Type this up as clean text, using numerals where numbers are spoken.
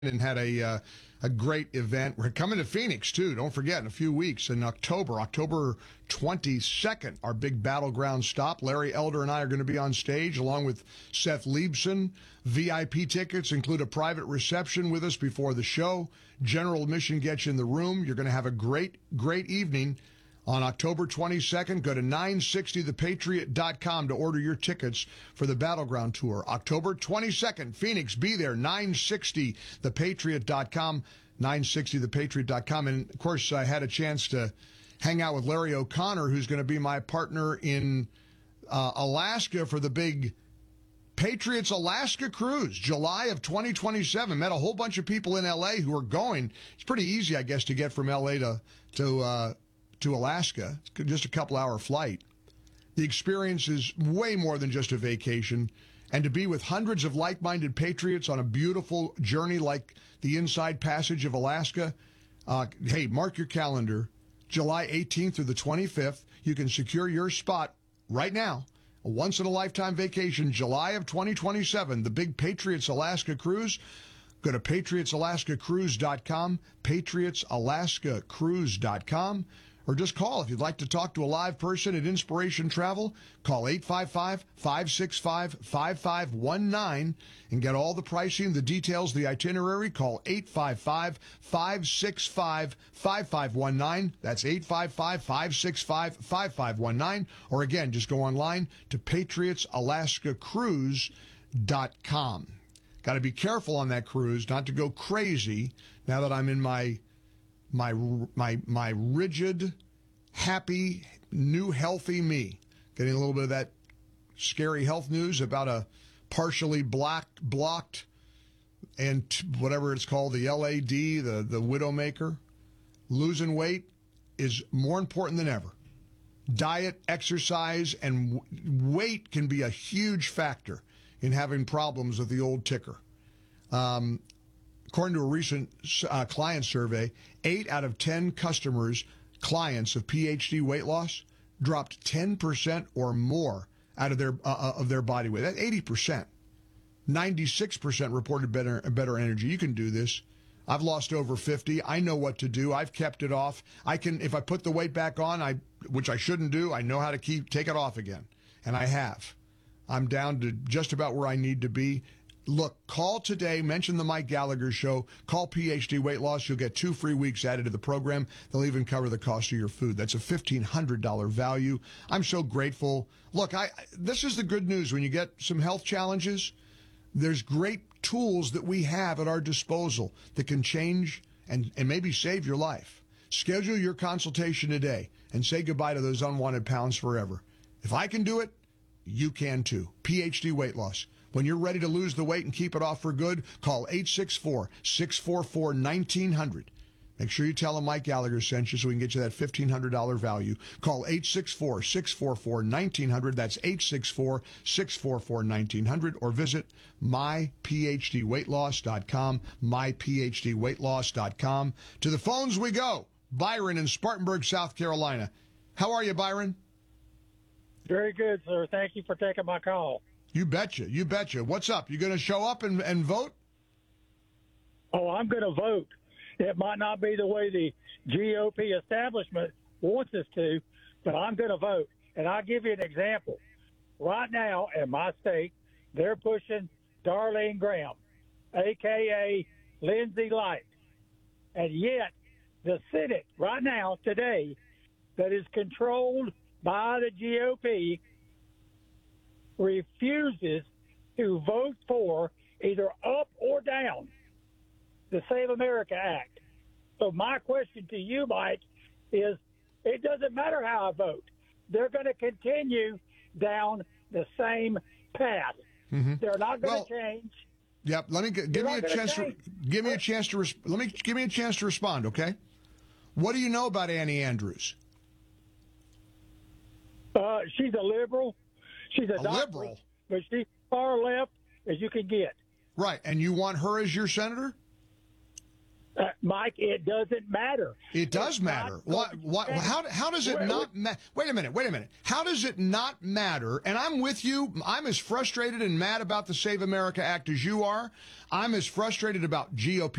and had a great event. We're coming to Phoenix, too. Don't forget, in a few weeks in October 22nd, our big battleground stop. Larry Elder and I are going to be on stage along with Seth Liebson. VIP tickets include a private reception with us before the show. General admission gets you in the room. You're going to have a great evening. On October 22nd, go to 960thepatriot.com to order your tickets for the Battleground Tour. October 22nd, Phoenix, be there, 960thepatriot.com, 960thepatriot.com. And, of course, I had a chance to hang out with Larry O'Connor, who's going to be my partner in Alaska for the big Patriots Alaska Cruise, July of 2027. Met a whole bunch of people in L.A. who are going. It's pretty easy, I guess, to get from L.A. to Alaska. It's just a couple-hour flight. The experience is way more than just a vacation. And to be with hundreds of like-minded patriots on a beautiful journey like the Inside Passage of Alaska, hey, mark your calendar. July 18th through the 25th, you can secure your spot right now. A once-in-a-lifetime vacation, July of 2027, the big Patriots Alaska Cruise. Go to patriotsalaskacruise.com, patriotsalaskacruise.com, or just call if you'd like to talk to a live person at Inspiration Travel. Call 855-565-5519 and get all the pricing, the details, the itinerary. Call 855-565-5519. That's 855-565-5519. Or again, just go online to patriotsalaskacruise.com. Got to be careful on that cruise, not to go crazy now that I'm in my rigid, happy, new, healthy me. Getting a little bit of that scary health news about a partially blocked and whatever it's called, the LAD, the Widowmaker. Losing weight is more important than ever. Diet, exercise, and weight can be a huge factor in having problems with the old ticker. According to a recent client survey, 8 out of 10 clients of PhD weight loss dropped 10% or more out of their body weight. That's 80%. 96% reported better energy. You can do this. I've lost over 50. I know what to do. I've kept it off. I can, if I put the weight back on, which I shouldn't do, I know how to take it off again, and I have. I'm down to just about where I need to be. Look, call today, mention the Mike Gallagher Show, call PhD Weight Loss. You'll get 2 free weeks added to the program. They'll even cover the cost of your food. That's a $1,500 value. I'm so grateful. Look, this is the good news. When you get some health challenges, there's great tools that we have at our disposal that can change and maybe save your life. Schedule your consultation today and say goodbye to those unwanted pounds forever. If I can do it, you can too. PhD Weight Loss. When you're ready to lose the weight and keep it off for good, call 864-644-1900. Make sure you tell them Mike Gallagher sent you so we can get you that $1,500 value. Call 864-644-1900. That's 864-644-1900. Or visit myphdweightloss.com, myphdweightloss.com. To the phones we go. Byron in Spartanburg, South Carolina. How are you, Byron? Very good, sir. Thank you for taking my call. You betcha. You betcha. What's up? You going to show up and vote? Oh, I'm going to vote. It might not be the way the GOP establishment wants us to, but I'm going to vote. And I'll give you an example. Right now in my state, they're pushing Darlene Graham, a.k.a. Lindsay Light. And yet the Senate right now, today, that is controlled by the GOP refuses to vote for either up or down the Save America Act. So my question to you, Mike, is it doesn't matter how I vote. They're going to continue down the same path. Mm-hmm. They're not going to change. Yep. Let me give me a chance to respond. Okay. What do you know about Annie Andrews? She's a liberal. She's a liberal, but she's far left as you can get. Right, and you want her as your senator? Mike, it doesn't matter. It does matter. How does it not matter? Wait a minute. How does it not matter? And I'm with you. I'm as frustrated and mad about the Save America Act as you are. I'm as frustrated about GOP